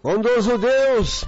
Bondoso Deus,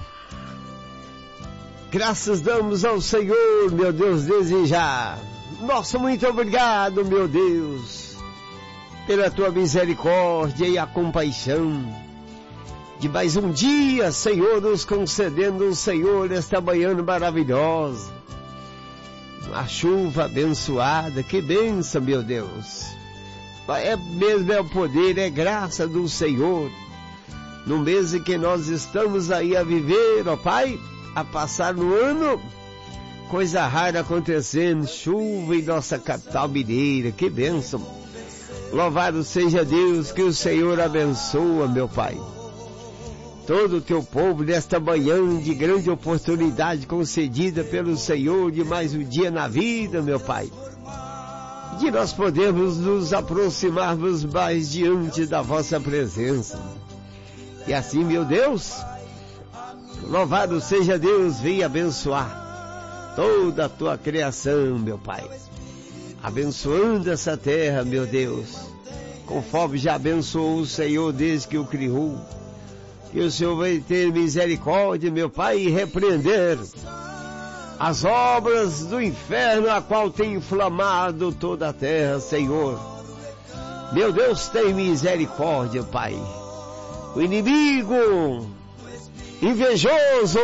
graças damos ao Senhor, meu Deus, desde já. Nosso muito obrigado, meu Deus, pela tua misericórdia e a compaixão de mais um dia, Senhor, nos concedendo, Senhor, esta manhã maravilhosa. Uma chuva abençoada, que bênção, meu Deus. É mesmo, é o poder, é graça do Senhor. No mês em que nós estamos aí a viver, ó Pai, a passar no ano, coisa rara acontecendo, chuva em nossa capital mineira, que bênção. Louvado seja Deus, que o Senhor abençoa, meu Pai. Todo o teu povo nesta manhã de grande oportunidade concedida pelo Senhor de mais um dia na vida, meu Pai. De nós podermos nos aproximarmos mais diante da vossa presença. E assim, meu Deus, louvado seja Deus, venha abençoar toda a tua criação, meu Pai. Abençoando essa terra, meu Deus, conforme já abençoou o Senhor desde que o criou. Que o Senhor vai ter misericórdia, meu Pai, e repreender as obras do inferno, a qual tem inflamado toda a terra, Senhor. Meu Deus, tem misericórdia, Pai. O inimigo invejoso,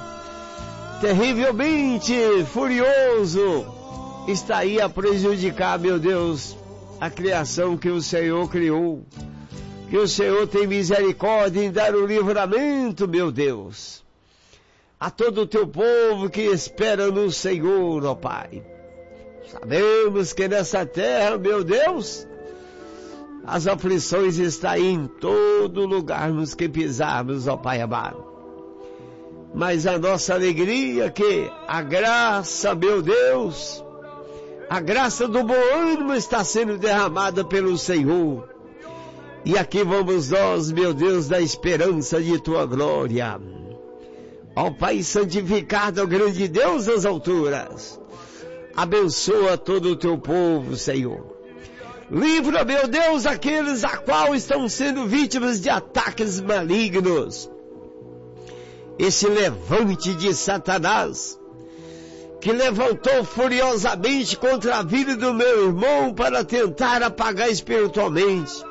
terrivelmente furioso, está aí a prejudicar, meu Deus, a criação que o Senhor criou. Que o Senhor tem misericórdia em dar o livramento, meu Deus, a todo o teu povo que espera no Senhor, ó Pai. Sabemos que nessa terra, meu Deus, as aflições estão aí em todo lugar nos que pisarmos, ó Pai amado. Mas a nossa alegria é que a graça, meu Deus, a graça do bom ânimo está sendo derramada pelo Senhor. E aqui vamos nós, meu Deus, da esperança de tua glória. Ó Pai santificado, ó grande Deus das alturas, abençoa todo o teu povo, Senhor. Livra, meu Deus, aqueles a qual estão sendo vítimas de ataques malignos. Esse levante de Satanás, que levantou furiosamente contra a vida do meu irmão para tentar apagar espiritualmente.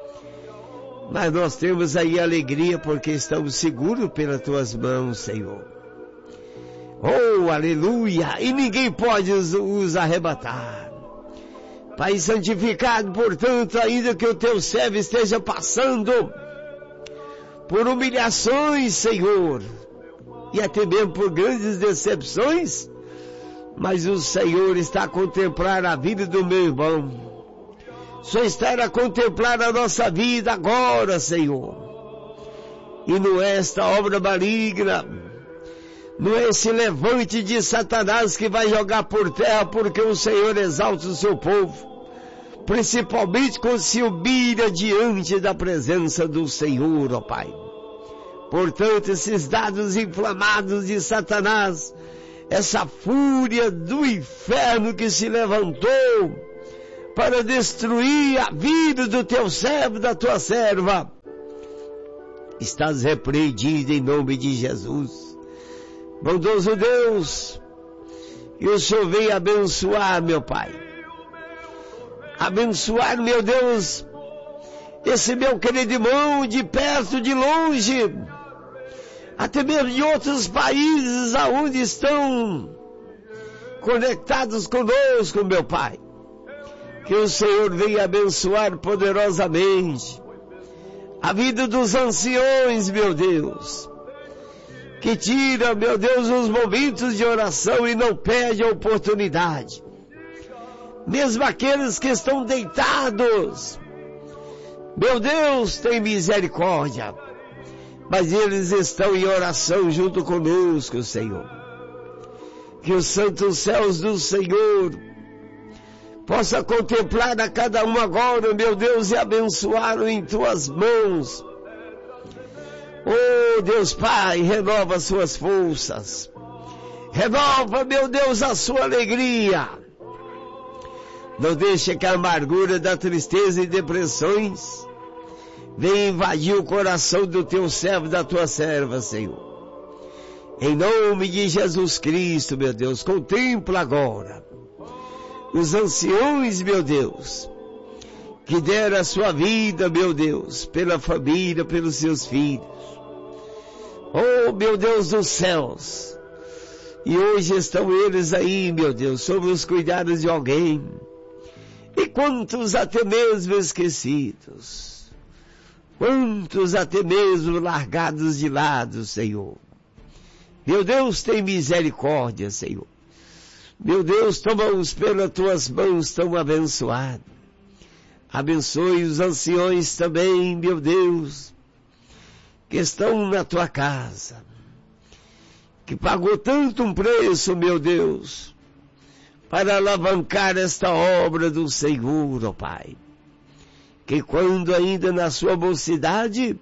Mas nós temos aí alegria porque estamos seguros pelas tuas mãos, Senhor. Oh, aleluia! E ninguém pode os arrebatar. Pai santificado, portanto, ainda que o teu servo esteja passando por humilhações, Senhor, e até mesmo por grandes decepções, mas o Senhor está a contemplar a vida do meu irmão. Só estar a contemplar a nossa vida agora, Senhor. E não é esta obra maligna, não é esse levante de Satanás que vai jogar por terra, porque o Senhor exalta o seu povo, principalmente quando se humilha diante da presença do Senhor, ó Pai. Portanto, esses dados inflamados de Satanás, essa fúria do inferno que se levantou para destruir a vida do teu servo, da tua serva, estás repreendido em nome de Jesus. Bondoso Deus, que o Senhor venha abençoar, meu Pai. Abençoar, meu Deus, esse meu querido irmão, de perto, de longe, até mesmo de outros países aonde estão conectados conosco, meu Pai. Que o Senhor venha abençoar poderosamente a vida dos anciões, meu Deus. Que tira, meu Deus, os momentos de oração e não perde a oportunidade. Mesmo aqueles que estão deitados, meu Deus, tem misericórdia. Mas eles estão em oração junto conosco, Senhor. Que os santos céus do Senhor possa contemplar a cada um agora, meu Deus, e abençoá-lo em tuas mãos. Oh, Deus Pai, renova as suas forças. Renova, meu Deus, a sua alegria. Não deixe que a amargura da tristeza e depressões vem invadir o coração do teu servo, da tua serva, Senhor. Em nome de Jesus Cristo, meu Deus, contempla agora os anciões, meu Deus, que deram a sua vida, meu Deus, pela família, pelos seus filhos. Oh, meu Deus dos céus, e hoje estão eles aí, meu Deus, sob os cuidados de alguém. E quantos até mesmo esquecidos, quantos até mesmo largados de lado, Senhor. Meu Deus, tem misericórdia, Senhor. Meu Deus, toma-os pelas tuas mãos tão abençoado. Abençoe os anciões também, meu Deus, que estão na tua casa, que pagou tanto um preço, meu Deus, para alavancar esta obra do Senhor, ó Pai. Que quando ainda na sua mocidade,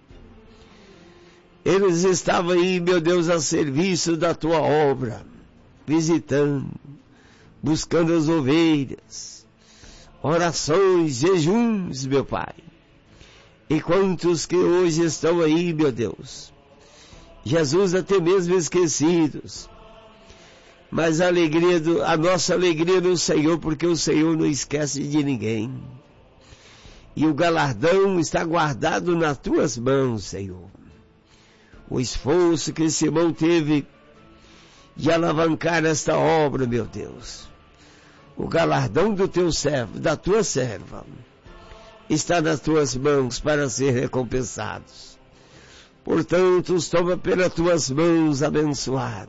eles estavam aí, meu Deus, a serviço da tua obra, visitando, buscando as ovelhas, orações, jejuns, meu Pai. E quantos que hoje estão aí, meu Deus, Jesus, até mesmo esquecidos, mas a nossa alegria no Senhor, porque o Senhor não esquece de ninguém. E o galardão está guardado nas tuas mãos, Senhor. O esforço que esse irmão teve de alavancar esta obra, meu Deus. O galardão do teu servo, da tua serva, está nas tuas mãos para ser recompensados. Portanto, os toma pelas tuas mãos, abençoado.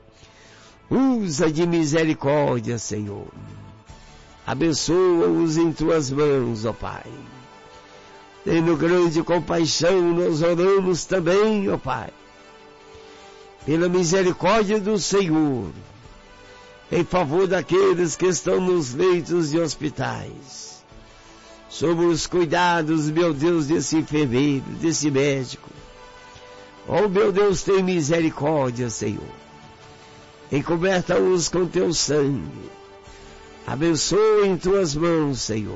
Usa de misericórdia, Senhor. Abençoa-os em tuas mãos, ó Pai. Tendo grande compaixão, nós oramos também, ó Pai, pela misericórdia do Senhor, em favor daqueles que estão nos leitos de hospitais, sobre os cuidados, meu Deus, desse enfermeiro, desse médico. Oh, meu Deus, tem misericórdia, Senhor. Encoberta-os com teu sangue. Abençoa em tuas mãos, Senhor.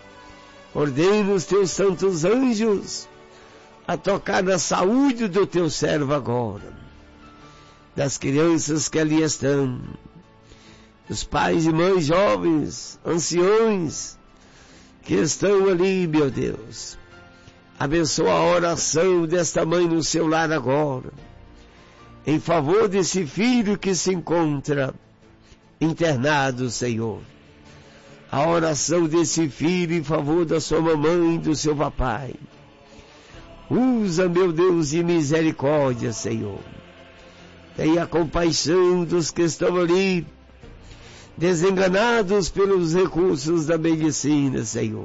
Ordena os teus santos anjos a tocar na saúde do teu servo agora, das crianças que ali estão, dos pais e mães jovens, anciões, que estão ali, meu Deus. Abençoa a oração desta mãe no seu lar agora, em favor desse filho que se encontra internado, Senhor. A oração desse filho em favor da sua mamãe e do seu papai. Usa, meu Deus, de misericórdia, Senhor. Tenha compaixão dos que estão ali, desenganados pelos recursos da medicina, Senhor.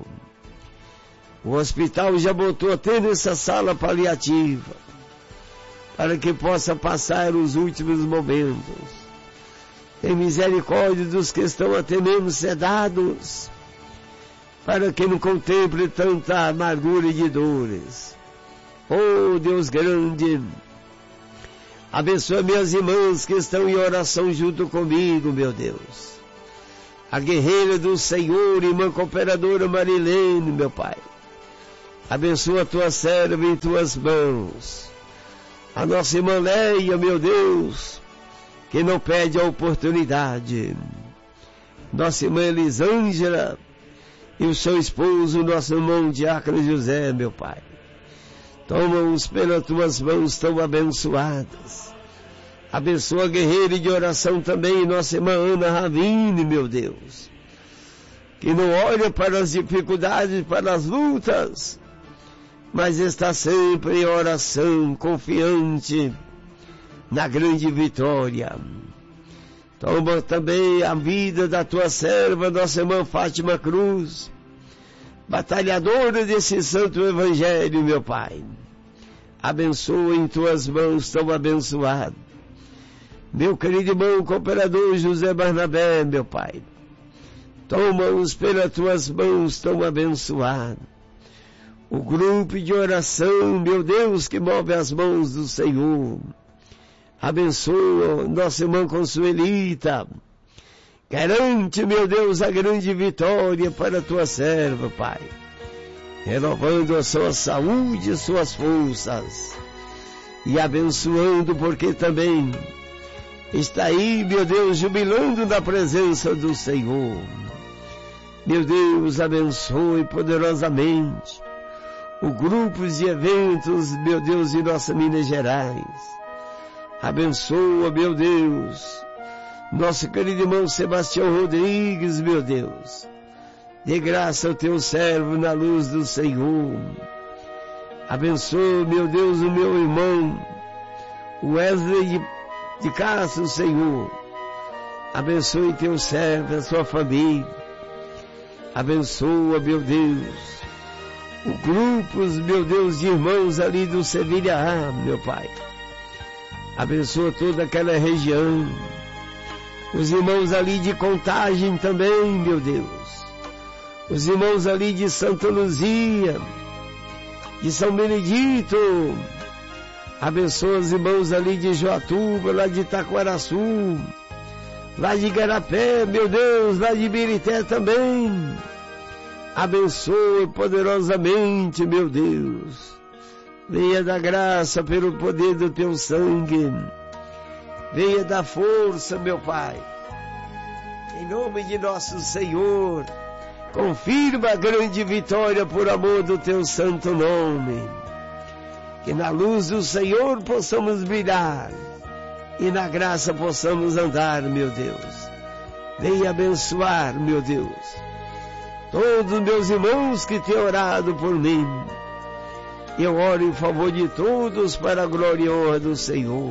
O hospital já botou até nessa sala paliativa, para que possa passar os últimos momentos. Tem misericórdia dos que estão até mesmo sedados, para que não contemple tanta amargura de dores. Oh, Deus grande, abençoa minhas irmãs que estão em oração junto comigo, meu Deus. A guerreira do Senhor, irmã cooperadora Marilene, meu Pai. Abençoa a tua serva em tuas mãos. A nossa irmã Leia, meu Deus, que não perde a oportunidade. Nossa irmã Elisângela e o seu esposo, nosso irmão Diácono José, meu Pai. Toma-os pelas tuas mãos tão abençoadas. Abençoa a guerreira de oração também, nossa irmã Ana Ravine, meu Deus, que não olha para as dificuldades, para as lutas, mas está sempre em oração, confiante na grande vitória. Toma também a vida da tua serva, nossa irmã Fátima Cruz, batalhadora desse santo evangelho, meu Pai. Abençoa em tuas mãos tão abençoado. Meu querido irmão cooperador José Barnabé, meu Pai. Toma-os pelas tuas mãos tão abençoado. O grupo de oração, meu Deus, que move as mãos do Senhor. Abençoa nossa irmã Consuelita. Garante, meu Deus, a grande vitória para a tua serva, Pai. renovando a sua saúde e suas forças, e abençoando, porque também está aí, meu Deus, jubilando na presença do Senhor. Meu Deus, abençoe poderosamente o grupo de eventos, meu Deus, em nossa Minas Gerais. Abençoa, meu Deus, nosso querido irmão Sebastião Rodrigues, meu Deus. Dê graça ao teu servo na luz do Senhor. Abençoa, meu Deus, o meu irmão Wesley de Castro, Senhor. Abençoe teu servo, a sua família. Abençoa, meu Deus, o grupos, meu Deus, de irmãos ali do Sevilha A, meu Pai. Abençoa toda aquela região. Os irmãos ali de Contagem também, meu Deus. Os irmãos ali de Santa Luzia, de São Benedito. Abençoa os irmãos ali de Joatuba, lá de Itaquaraçu, lá de Igarapé, meu Deus, lá de Birité também. Abençoa poderosamente, meu Deus. Venha dar graça pelo poder do teu sangue. Venha dar força, meu Pai. Em nome de nosso Senhor, confirma a grande vitória por amor do teu santo nome. Que na luz do Senhor possamos brilhar e na graça possamos andar, meu Deus. Venha abençoar, meu Deus, todos os meus irmãos que têm orado por mim. Eu oro em favor de todos para a glória e honra do Senhor.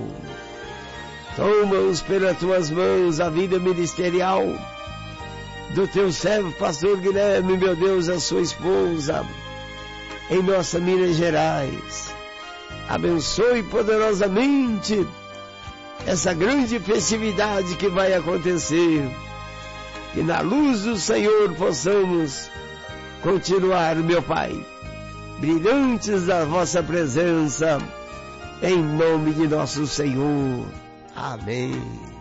Toma-os pelas tuas mãos a vida ministerial do teu servo, pastor Guilherme, meu Deus, a sua esposa, em nossa Minas Gerais. Abençoe poderosamente essa grande festividade que vai acontecer. Que na luz do Senhor possamos continuar, meu Pai, brilhantes da vossa presença, em nome de nosso Senhor. Amém.